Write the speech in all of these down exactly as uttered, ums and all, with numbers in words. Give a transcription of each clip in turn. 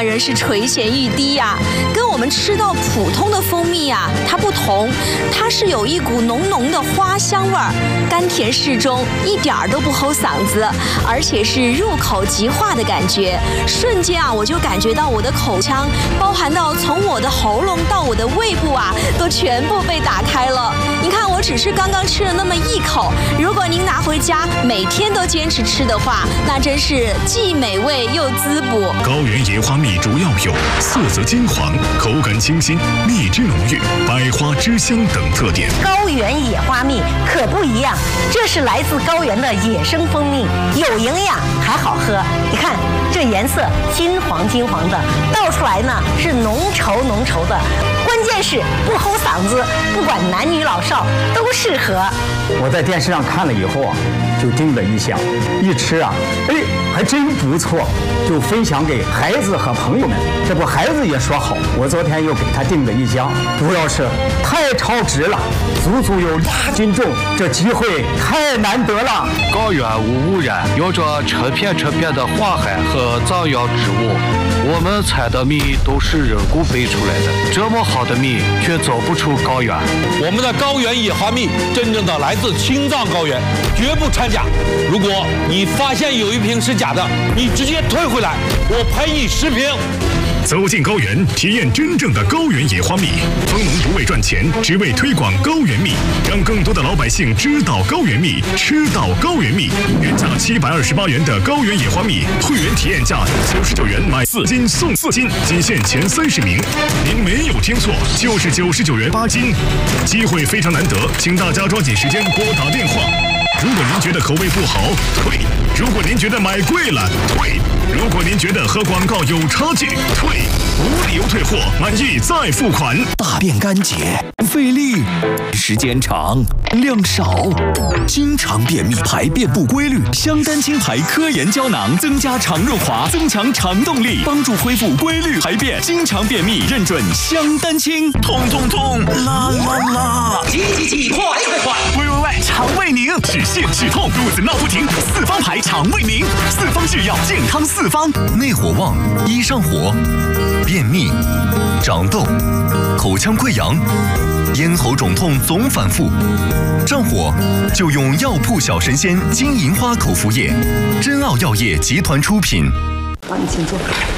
让人是垂涎欲滴呀、啊。跟我们吃到普通的蜂蜜啊，它不同，它是有一股浓浓的花香味儿，甘甜适中，一点儿都不齁嗓子，而且是入口即化的感觉。瞬间啊，我就感觉到我的口腔，包含到从我的喉咙到我的胃部啊，都全部被打开了。你看，我只是刚刚吃了那么一口，如果您拿回家每天都坚持吃的话，那真是既美味又滋补。 高原野花蜜主要有色泽金黄、口感清新、蜜汁浓郁、百花之香等特点。 高原野花蜜可不一样，这是来自高原的野生蜂蜜，有营养还好喝。你看这颜色金黄金黄的，倒出来呢是浓稠浓稠的，关键是不齁嗓子，不管男女老少都适合。 我在电视上看了以后啊，就叮了一下，一吃啊，哎，还真不错，就分享给孩子和朋友们。这不，孩子也说好，我昨天又给他订了一箱，主要是太超值了，足足有俩斤重，这机会太难得了。 高原无污染，有着成片成片的花海和藏药植物，我们采的蜜都是人工培出来的，这么好的蜜却走不出高原。 我们的高原野花蜜真正的来自青藏高原，绝不掺假。如果你发现有一瓶是假的，你直接退回来，我赔你十瓶。 走进高原，体验真正的高原野花蜜。蜂农不为赚钱，只为推广高原蜜，让更多的老百姓知道高原蜜，吃到高原蜜。原价七百二十八元的高原野花蜜，会员体验价九十九元买四斤送四斤，仅限前三十名。您没有听错，就是九十九元八斤，机会非常难得，请大家抓紧时间拨打电话。如果您觉得口味不好，退；如果您觉得买贵了，退；如果您觉得和广告有差距，退。无理由退货，满意再付款。 大便干结、费力、时间长、量少，经常便秘、排便不规律，香丹清牌科研胶囊增加肠润滑，增强肠动力，帮助恢复规律排便。经常便秘认准香丹清。 痛痛痛，拉拉拉， 急急急，快快快！ 喂喂喂，肠胃宁，止泻止痛，肚子闹不停，四方牌肠胃宁，四方制药，健康四方。 内火旺，一上火，便秘、长痘、口腔溃疡、咽喉肿痛总反复，上火就用药铺小神仙金银花口服液，真奥药业集团出品。 好，你请坐。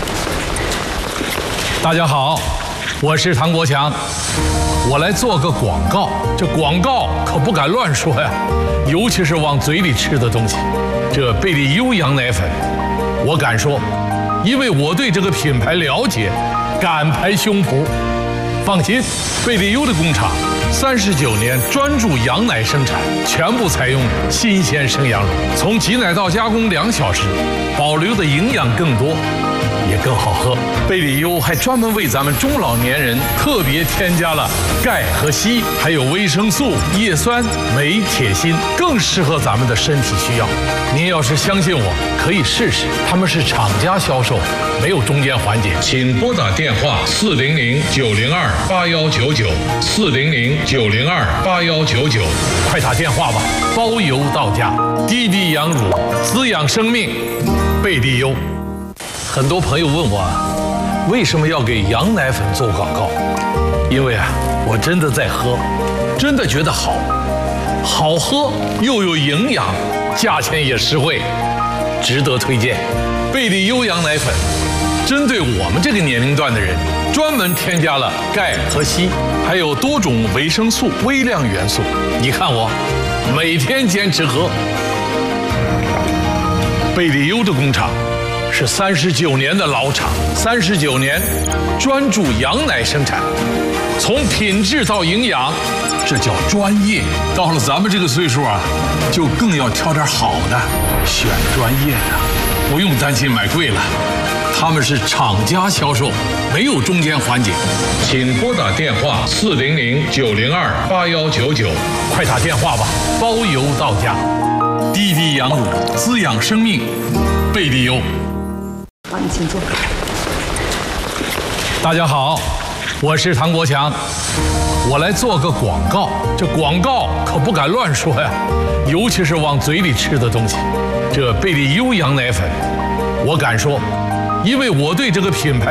大家好，我是唐国强，我来做个广告。这广告可不敢乱说呀，尤其是往嘴里吃的东西。这贝利优羊奶粉，我敢说，因为我对这个品牌了解，敢拍胸脯。放心，贝利优的工厂三十九年专注羊奶生产，全部采用新鲜生羊乳，从挤奶到加工两小时，保留的营养更多，也更好喝。贝利优还专门为咱们中老年人特别添加了钙和硒，还有维生素、叶酸、镁、铁、锌，更适合咱们的身体需要。您要是相信我，可以试试，他们是厂家销售，没有中间环节。请拨打电话四零零九零二八幺九九，四零零九零二八幺九九，快打电话吧，包邮到家。滴滴羊乳，滋养生命，贝利优。很多朋友问我，为什么要给羊奶粉做广告？因为啊，我真的在喝，真的觉得好，好喝又有营养，价钱也实惠，值得推荐。贝利优羊奶粉针对我们这个年龄段的人，专门添加了钙和硒，还有多种维生素、微量元素。你看我每天坚持喝。贝利优的工厂是三十九年的老厂，三十九年专注羊奶生产，从品质到营养，这叫专业。到了咱们这个岁数啊，就更要挑点好的，选专业的，不用担心买贵了。他们是厂家销售，没有中间环节。请拨打电话四零零九零二八幺九九，快打电话吧，包邮到家。滴滴羊乳，滋养生命，贝利优。 好，你请坐。 大家好，我是唐国强，我来做个广告。这广告可不敢乱说呀，尤其是往嘴里吃的东西。这贝利优羊奶粉，我敢说，因为我对这个品牌